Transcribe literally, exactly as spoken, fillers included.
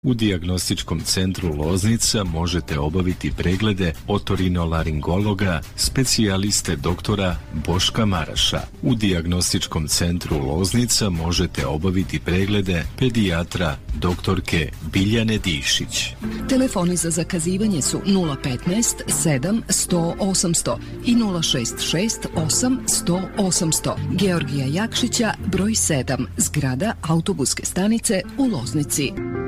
U dijagnostičkom centru Loznica možete obaviti preglede otorinolaringologa, specijaliste doktora Boška Maraša. U dijagnostičkom centru Loznica možete obaviti preglede pedijatra doktorke Biljane Dišić. Telefoni za zakazivanje su nula petnaest sedam sto osamsto i nula šest šest osam sto osamsto. Georgija Jakšića, broj sedam, zgrada autobuske stanice u Loznici.